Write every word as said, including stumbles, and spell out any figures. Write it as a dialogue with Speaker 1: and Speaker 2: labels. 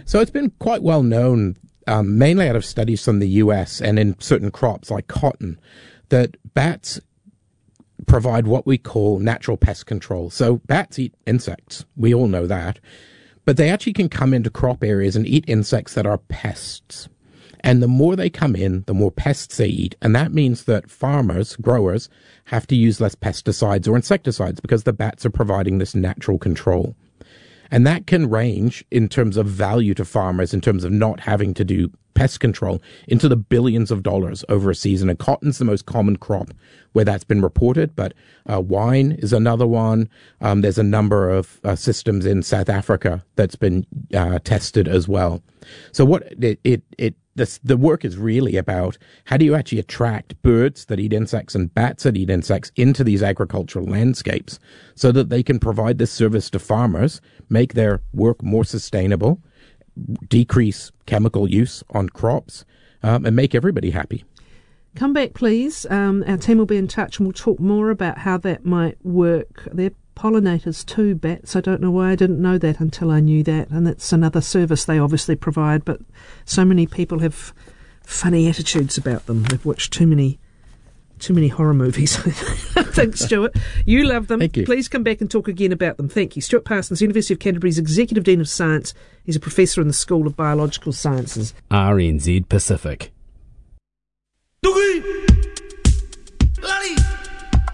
Speaker 1: So it's been quite well known, um, mainly out of studies from the U S and in certain crops like cotton, that bats provide what we call natural pest control. So bats eat insects. We all know that. But they actually can come into crop areas and eat insects that are pests. And the more they come in, the more pests they eat. And that means that farmers, growers, have to use less pesticides or insecticides because the bats are providing this natural control. And that can range in terms of value to farmers, in terms of not having to do pest control, into the billions of dollars over a season. And cotton's the most common crop where that's been reported, but uh, wine is another one. Um, there's a number of uh, systems in South Africa that's been uh, tested as well. So what it, it, it This, the work is really about how do you actually attract birds that eat insects and bats that eat insects into these agricultural landscapes so that they can provide this service to farmers, make their work more sustainable, decrease chemical use on crops, um, and make everybody happy.
Speaker 2: Come back, please. Um, our team will be in touch and we'll talk more about how that might work. They're pollinators too, bats. I don't know why I didn't know that until I knew that, and that's another service they obviously provide, but so many people have funny attitudes about them. They've watched too many too many horror movies. Thanks, Stuart. You love them.
Speaker 1: Thank you.
Speaker 2: Please come back and talk again about them. Thank you. Stuart Parsons, University of Canterbury's Executive Dean of Science. He's a professor in the School of Biological Sciences.
Speaker 3: R N Z Pacific.
Speaker 4: Doogie!